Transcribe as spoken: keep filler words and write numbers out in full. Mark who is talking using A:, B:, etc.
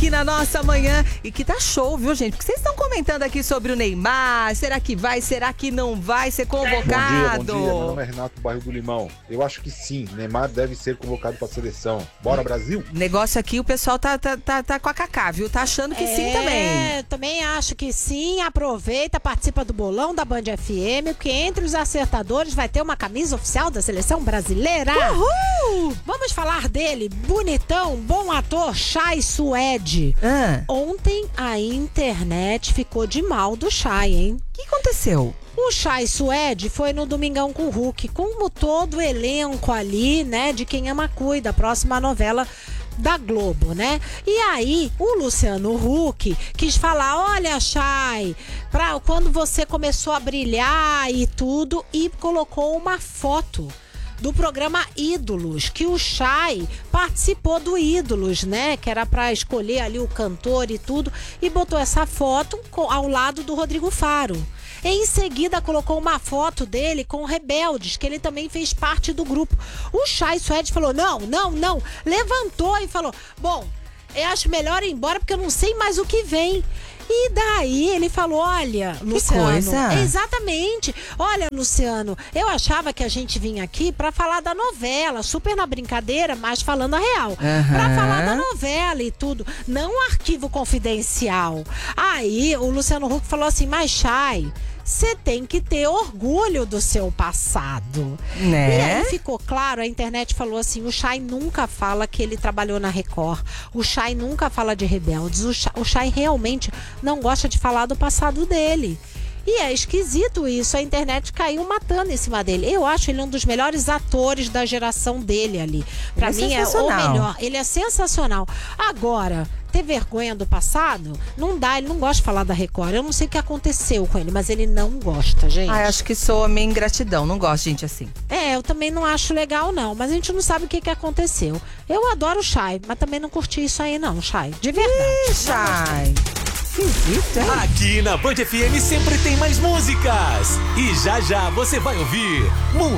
A: aqui na nossa manhã e que tá show, viu, gente? Porque vocês estão comentando aqui sobre o Neymar, será que vai, será que não vai ser convocado?
B: Bom dia, bom dia, meu nome é Renato Bairro do Limão. Eu acho que sim, Neymar deve ser convocado pra seleção. Bora, Brasil?
A: Negócio aqui, o pessoal tá, tá, tá, tá com a Cacá, viu? Tá achando que
C: é,
A: sim também.
C: É, também acho que sim. Aproveita, participa do bolão da Band F M, porque entre os acertadores vai ter uma camisa oficial da seleção brasileira.
A: Uhul!
C: Vamos falar dele, bonitão, bom ator, Chay Suede.
A: Ah.
C: Ontem a internet ficou de mal do Chay, hein?
A: O que aconteceu?
C: O Chay Suede foi no Domingão com o Hulk, como todo o elenco ali, né, de Quem Ama Cuida, a próxima novela da Globo, né? E aí, o Luciano Huck quis falar, olha, Chay, pra quando você começou a brilhar e tudo, e colocou uma foto do programa Ídolos, que o Chay participou do Ídolos, né? Que era pra escolher ali o cantor e tudo, e botou essa foto ao lado do Rodrigo Faro. Em seguida, colocou uma foto dele com Rebeldes, que ele também fez parte do grupo. O Chay Suede falou, não, não, não. Levantou e falou, bom, eu acho melhor ir embora porque eu não sei mais o que vem. E daí ele falou, olha,
A: que
C: Luciano,
A: coisa.
C: Exatamente, olha, Luciano, eu achava que a gente vinha aqui pra falar da novela, super na brincadeira, mas falando a real,
A: uhum.
C: pra falar da novela e tudo, não um arquivo confidencial. Aí o Luciano Huck falou assim, mas Chay, você tem que ter orgulho do seu passado.
A: Né?
C: E aí ficou claro, a internet falou assim, o Chay nunca fala que ele trabalhou na Record. O Chay nunca fala de Rebeldes. O Chay, o Chay realmente não gosta de falar do passado dele. E é esquisito isso, a internet caiu matando em cima dele. Eu acho ele um dos melhores atores da geração dele ali. Pra
A: Ele
C: mim
A: é
C: é o
A: sensacional.
C: melhor. Ele é sensacional. Agora, ter vergonha do passado, não dá, ele não gosta de falar da Record. Eu não sei o que aconteceu com ele, mas ele não gosta, gente.
A: Ah, acho que soa meio ingratidão, não gosto de gente assim.
C: É, eu também não acho legal não, mas a gente não sabe o que que aconteceu. Eu adoro o Chay, mas também não curti isso aí não, Chay, de verdade.
A: Ih, Chay. Esquisito, hein?
D: Aqui na Band F M sempre tem mais músicas. E já já você vai ouvir Mundo